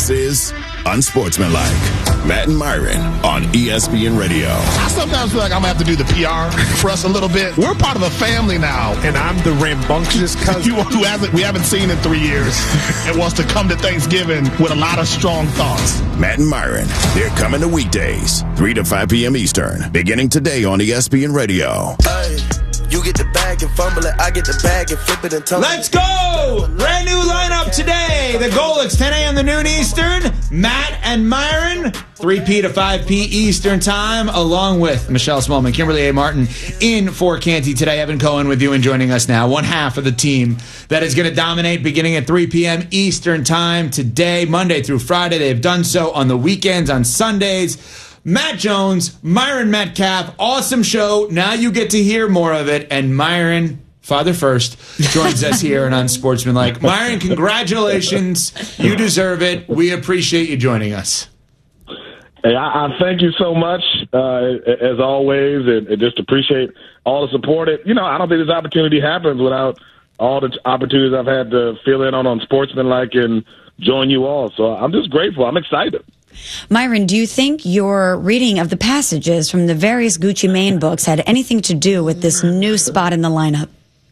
This is Unsportsmanlike. Matt and Myron on ESPN Radio. I sometimes feel like I'm going to have to do the PR for us a little bit. We're part of a family now. And I'm the rambunctious cousin we haven't seen in 3 years and wants to come to Thanksgiving with a lot of strong thoughts. Matt and Myron, they're coming to weekdays, 3 to 5 p.m. Eastern, beginning today on ESPN Radio. Hey. You get the bag and fumble it, I get the bag and flip it and tumble it. Let's go! Brand new lineup today. The goal, it's 10 a.m. to noon Eastern. Matt and Myron, 3P to 5P Eastern time, along with Michelle Smallman, Kimberly A. Martin in for Canty today. Evan Cohen with you and joining us now. One half of the team that is going to dominate beginning at 3 p.m. Eastern time today, Monday through Friday. They've done so on the weekends, on Sundays. Matt Jones, Myron Metcalf, awesome show. Now you get to hear more of it. And Myron, father first, joins us here on Unsportsmanlike. Myron, congratulations. You deserve it. We appreciate you joining us. Hey, I thank you so much, as always, and just appreciate all the support. I don't think this opportunity happens without all the opportunities I've had to fill in on Sportsmanlike and join you all. So I'm just grateful. I'm excited. Myron, do you think your reading of the passages from the various Gucci Mane books had anything to do with this new spot in the lineup?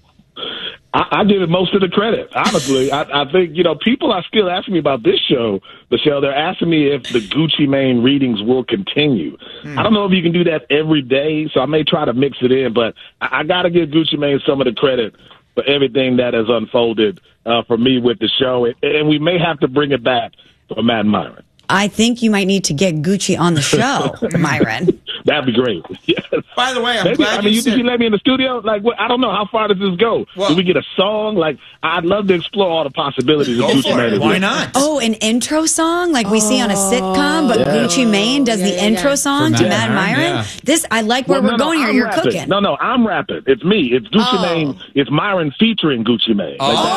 I give it most of the credit, honestly. I think, people are still asking me about this show, Michelle. They're asking me if the Gucci Mane readings will continue. I don't know if you can do that every day, so I may try to mix it in, but I got to give Gucci Mane some of the credit for everything that has unfolded for me with the show, and we may have to bring it back for Matt and Myron. I think you might need to get Gucci on the show, Myron. That'd be great. Yes. By the way, I'm glad you think you let me in the studio? I don't know. How far does this go? Well, do we get a song? I'd love to explore all the possibilities of Gucci Mane. Why not? Oh, an intro song like we see on a sitcom, but Gucci Mane does the intro song to Matt and Myron? Yeah. I like where we're going here. You're rapping. cooking. No, I'm rapping. It's me. It's Gucci Mane. It's Myron featuring Gucci Mane.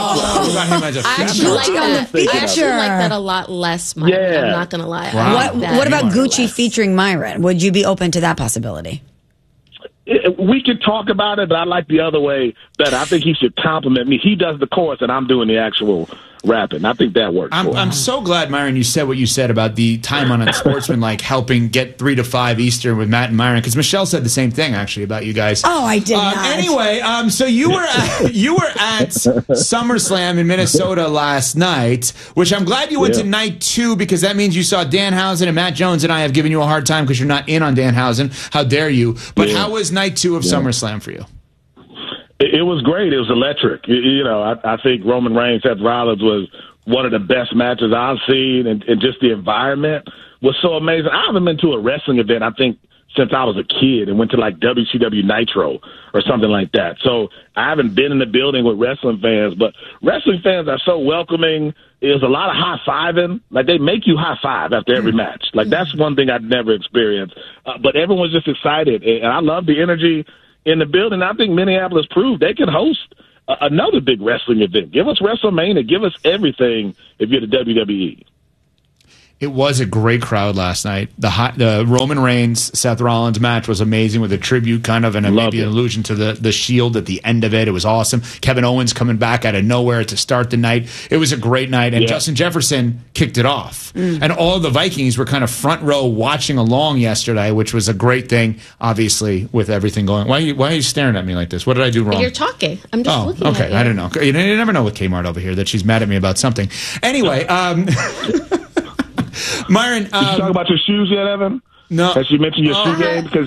I actually like that a lot less, Myron. Yeah. I'm not going to lie. Wow. What about Gucci featuring Myron? Would you be open to that possibility? We could talk about it, but I like the other way better. I think he should compliment me. He does the chorus, and I'm doing the actual rapping. I think that works. I'm so glad, Myron, you said what you said about the time on Unsportsmanlike helping get 3 to 5 Eastern with Matt and Myron, because Michelle said the same thing actually about you guys. Oh, I did not. Anyway, so you were at SummerSlam in Minnesota last night, which I'm glad you went to night 2, because that means you saw Danhausen, and Matt Jones and I have given you a hard time because you're not in on Danhausen. How dare you? But how was night 2 of SummerSlam for you? It was great. It was electric. I think Roman Reigns, Seth Rollins was one of the best matches I've seen, and just the environment was so amazing. I haven't been to a wrestling event, I think, since I was a kid and went to WCW Nitro or something like that. So I haven't been in the building with wrestling fans, but wrestling fans are so welcoming. There's a lot of high-fiving. They make you high-five after every match. That's one thing I'd never experienced. But everyone's just excited, and I love the energy in the building. I think Minneapolis proved they can host another big wrestling event. Give us WrestleMania. Give us everything if you're the WWE. It was a great crowd last night. The Roman Reigns Seth Rollins match was amazing, with a tribute kind of, and maybe an allusion to the Shield at the end of it. It was awesome. Kevin Owens coming back out of nowhere to start the night. It was a great night, and Justin Jefferson kicked it off. And all the Vikings were kind of front row watching along yesterday, which was a great thing, obviously, with everything going. Why are you staring at me like this? What did I do wrong? You're talking. I'm just looking at you. I don't know. You never know with Kmart over here that she's mad at me about something. Anyway, Myron, did you talk about your shoes yet, Evan? No. Has she mentioned your shoe game? Because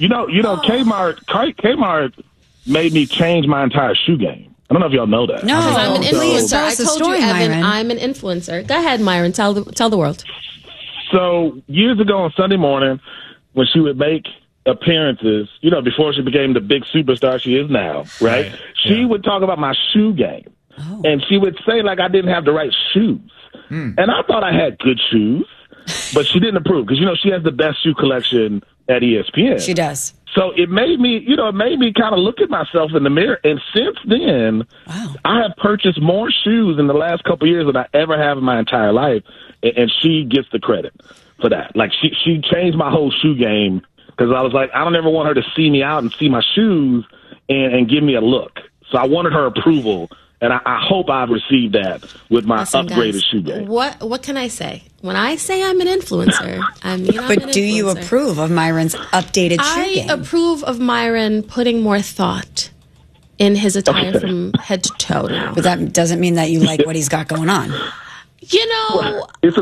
Kmart made me change my entire shoe game. I don't know if y'all know that. No, I'm an influencer. I told story, you, Evan, Myron. I'm an influencer. Go ahead, Myron. Tell the world. So years ago on Sunday morning, when she would make appearances, before she became the big superstar she is now, right? She would talk about my shoe game. And she would say I didn't have the right shoes. And I thought I had good shoes, but she didn't approve because, she has the best shoe collection at ESPN. She does. So it made me kind of look at myself in the mirror. And since then, I have purchased more shoes in the last couple of years than I ever have in my entire life. And she gets the credit for that. She changed my whole shoe game because I was like, I don't ever want her to see me out and see my shoes and give me a look. So I wanted her approval And I hope I've received that with my upgraded guys, shoe game. What can I say? When I say I'm an influencer, I mean I'm an influencer. But do you approve of Myron's updated shoe game? I approve of Myron putting more thought in his attire from head to toe now. But that doesn't mean that you like what he's got going on. You know, It's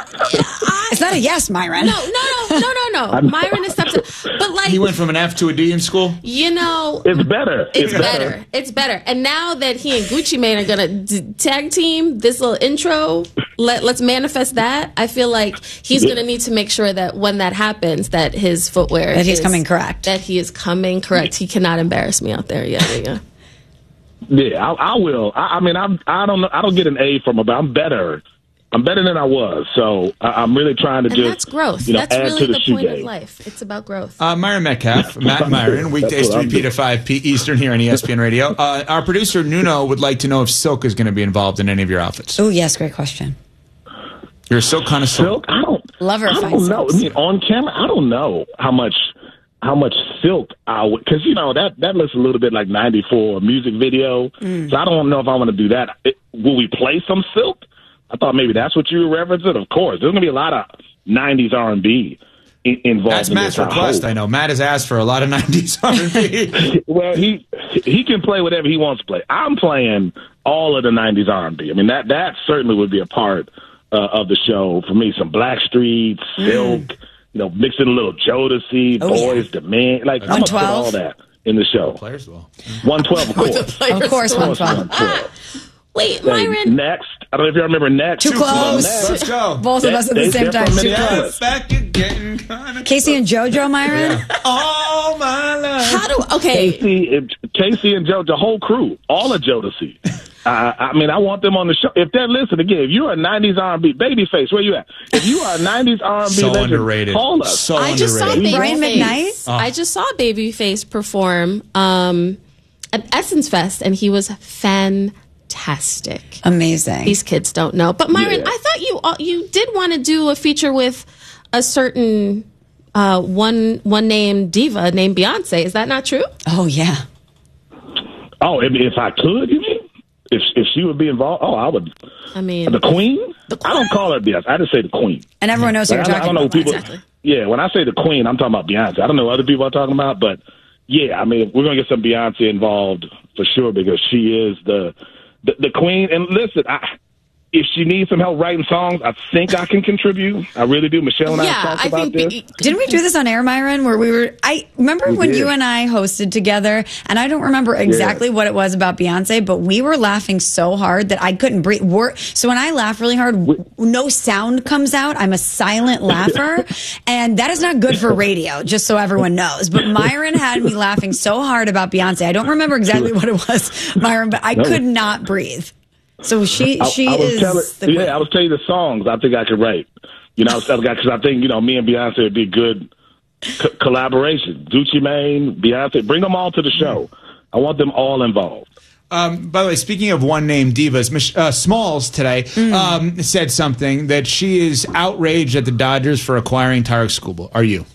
not a yes, Myron. No. Myron is something, but like he went from an F to a D in school. You know, it's better. It's better. And now that he and Gucci Mane are gonna tag team this little intro, let's manifest that. I feel like he's gonna need to make sure that when that happens, that his footwear he's coming correct. That he is coming correct. He cannot embarrass me out there. Yeah. Yeah, I will. I mean, I don't know. I don't get an A from him, but I'm better. I'm better than I was, so I'm really trying to that's growth. That's really add to the point game. Of life. It's about growth. Myron Metcalf, Matt Myron, weekdays 3P to 5P Eastern here on ESPN Radio. Our producer Nuno would like to know if Silk is going to be involved in any of your outfits. Oh yes, great question. You're a Silk connoisseur. Silk, I don't know. I mean, on camera, I don't know how much Silk I would, because that looks a little bit like '94 music video. So I don't know if I want to do that. Will we play some Silk? I thought maybe that's what you were referencing. Of course, there's gonna be a lot of '90s R&B involved. That's Matt's request. I know Matt has asked for a lot of '90s R&B. Well, he can play whatever he wants to play. I'm playing all of the '90s R&B. I mean, that certainly would be a part of the show for me. Some Blackstreet, Silk. Mix in a little Jodeci, Boys to Men. Like, I'm going to put all that in the show. Players will. 112, of course. Of course, 112. Wait, Myron. Next. I don't know if you remember Next. Too close. Let's go. Both of us at the same time. Too close. Back again, kind of Casey and JoJo, Myron? Yeah. All my life. Okay. Casey and JoJo, the whole crew. All of Jodeci. I mean, I want them on the show. If they're listening, again, if you're a 90s R&B, Babyface, where you at? If you are a 90s R&B so legend, underrated. Call us. So I just saw Brian McKnight. I just saw Babyface perform at Essence Fest, and he was fantastic. Amazing. These kids don't know. But Myron, I thought you did want to do a feature with a certain one name diva named Beyonce. Is that not true? Oh, yeah. Oh, if I could, you mean? If she would be involved, I would. I mean, the Queen? I don't call her Beyonce. I just say the Queen. And everyone knows who you're talking about. People, exactly. Yeah, when I say the Queen, I'm talking about Beyonce. I don't know what other people are talking about, but yeah, I mean, we're going to get some Beyonce involved for sure because she is the Queen. And listen, if she needs some help writing songs, I think I can contribute. I really do. Michelle and I talked about this. Didn't we do this on air, Myron, where I remember when you and I hosted together, and I don't remember exactly what it was about Beyonce, but we were laughing so hard that I couldn't breathe. So when I laugh really hard, no sound comes out. I'm a silent laugher, and that is not good for radio, just so everyone knows. But Myron had me laughing so hard about Beyonce. I don't remember exactly what it was, Myron, but I could not breathe. So she is the queen. I was telling you the songs I think I could write. Because I think, me and Beyonce would be a good collaboration. Gucci Mane, Beyonce, bring them all to the show. I want them all involved. By the way, speaking of one-name divas, Smalls today said something that she is outraged at the Dodgers for acquiring Tarek Skubal. Are you?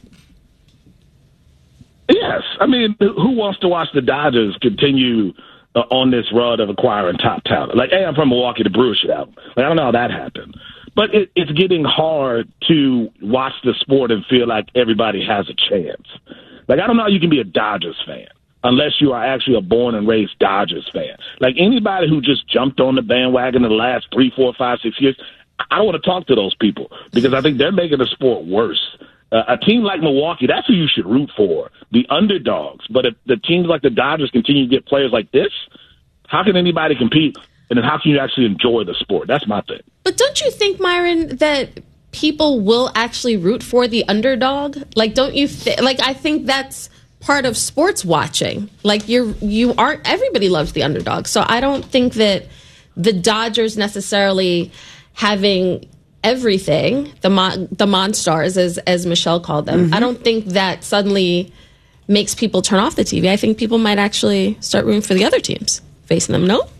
Yes. I mean, who wants to watch the Dodgers continue on this run of acquiring top talent? Like, hey, I'm from Milwaukee, the Brewers should have. Like, I don't know how that happened. But it's getting hard to watch the sport and feel like everybody has a chance. Like, I don't know how you can be a Dodgers fan unless you are actually a born and raised Dodgers fan. Like, anybody who just jumped on the bandwagon in the last 3, 4, 5, 6 years, I don't want to talk to those people because I think they're making the sport worse. A team like Milwaukee, that's who you should root for, the underdogs. But if the teams like the Dodgers continue to get players like this, how can anybody compete? And then how can you actually enjoy the sport? That's my thing. But don't you think, Myron, that people will actually root for the underdog? Like, don't you I think that's part of sports watching. Like, you aren't, everybody loves the underdog. So I don't think that the Dodgers necessarily having everything, the Monstars, as Michelle called them, I don't think that suddenly makes people turn off the TV. I think people might actually start rooting for the other teams facing them. No?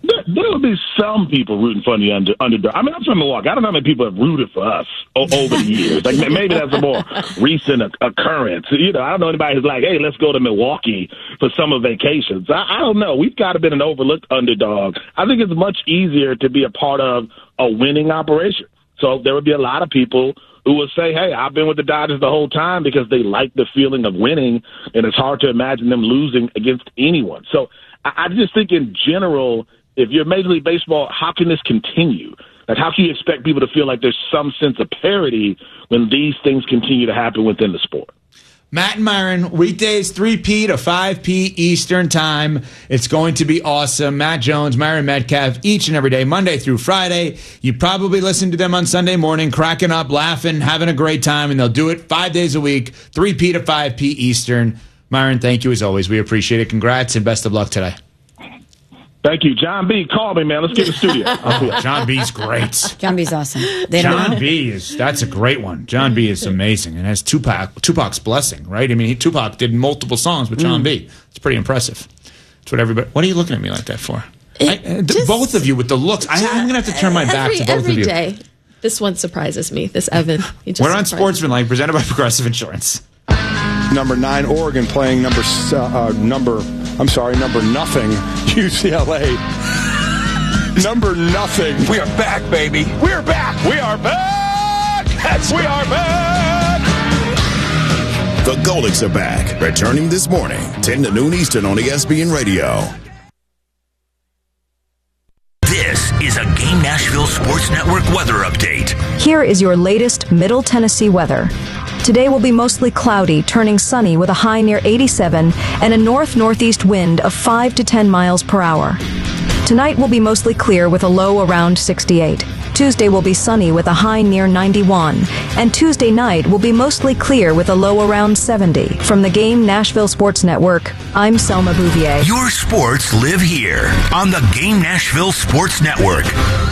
There will be some people rooting for the underdog. I mean, I'm from Milwaukee. I don't know how many people have rooted for us over the years. Like, maybe that's a more recent occurrence. You know, I don't know anybody who's like, hey, let's go to Milwaukee for summer vacations. I don't know. We've got to be an overlooked underdog. I think it's much easier to be a part of a winning operation. So there would be a lot of people who would say, hey, I've been with the Dodgers the whole time because they like the feeling of winning, and it's hard to imagine them losing against anyone. So I just think in general, if you're Major League Baseball, how can this continue? Like, how can you expect people to feel like there's some sense of parity when these things continue to happen within the sport? Matt and Myron, weekdays 3P to 5P Eastern Time. It's going to be awesome. Matt Jones, Myron Metcalf, each and every day, Monday through Friday. You probably listen to them on Sunday morning, cracking up, laughing, having a great time, and they'll do it 5 days a week, 3P to 5P Eastern. Myron, thank you as always. We appreciate it. Congrats and best of luck today. Thank you. John B., call me, man. Let's get the studio. John B.'s great. John B.'s awesome. John B. that's a great one. John B. is amazing and has Tupac's blessing, right? I mean, Tupac did multiple songs with John B. It's pretty impressive. That's what everybody. What are you looking at me like that for? Both of you with the looks. I'm going to have to turn my back to both of you. Every day. This one surprises me. This Evan. We're on Sportsmanlike, presented by Progressive Insurance. Number 9, Oregon playing number nothing, UCLA. Number nothing. We are back, baby. We're back. We are back. We are back. The Golics are back, returning this morning, 10 to noon Eastern on ESPN Radio. This is a Game Nashville Sports Network weather update. Here is your latest Middle Tennessee weather. Today will be mostly cloudy, turning sunny with a high near 87 and a north-northeast wind of 5 to 10 miles per hour. Tonight will be mostly clear with a low around 68. Tuesday will be sunny with a high near 91. And Tuesday night will be mostly clear with a low around 70. From the Game Nashville Sports Network, I'm Selma Bouvier. Your sports live here on the Game Nashville Sports Network.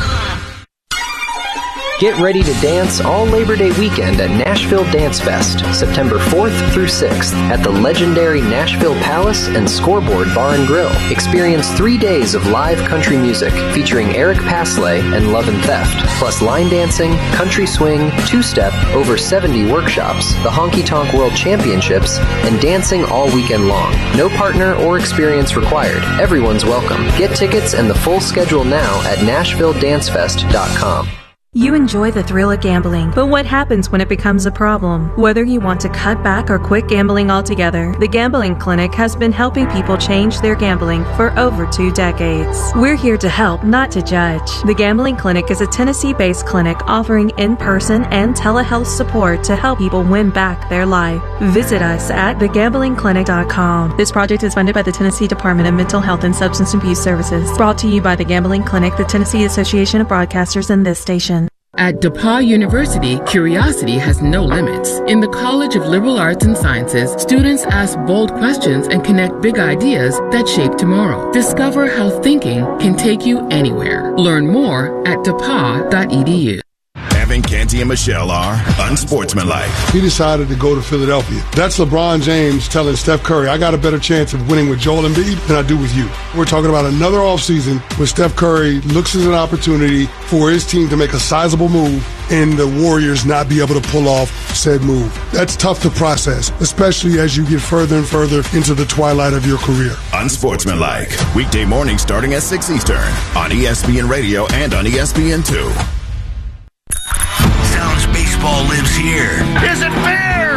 Get ready to dance all Labor Day weekend at Nashville Dance Fest, September 4th through 6th at the legendary Nashville Palace and Scoreboard Bar and Grill. Experience 3 days of live country music featuring Eric Pasley and Love and Theft, plus line dancing, country swing, two-step, over 70 workshops, the Honky Tonk World Championships, and dancing all weekend long. No partner or experience required. Everyone's welcome. Get tickets and the full schedule now at NashvilleDancefest.com. You enjoy the thrill of gambling, but what happens when it becomes a problem? Whether you want to cut back or quit gambling altogether, the Gambling Clinic has been helping people change their gambling for over 2 decades. We're here to help, not to judge. The Gambling Clinic is a Tennessee-based clinic offering in-person and telehealth support to help people win back their life. Visit us at thegamblingclinic.com. This project is funded by the Tennessee Department of Mental Health and Substance Abuse Services. Brought to you by the Gambling Clinic, the Tennessee Association of Broadcasters, and this station. At DePauw University, curiosity has no limits. In the College of Liberal Arts and Sciences, students ask bold questions and connect big ideas that shape tomorrow. Discover how thinking can take you anywhere. Learn more at depaw.edu. Evan, Canty, and Michelle are unsportsmanlike. He decided to go to Philadelphia. That's LeBron James telling Steph Curry, I got a better chance of winning with Joel Embiid than I do with you. We're talking about another offseason where Steph Curry looks as an opportunity for his team to make a sizable move and the Warriors not be able to pull off said move. That's tough to process, especially as you get further and further into the twilight of your career. Unsportsmanlike. Weekday morning starting at 6 Eastern on ESPN Radio and on ESPN2. Baseball lives here. Is it fair?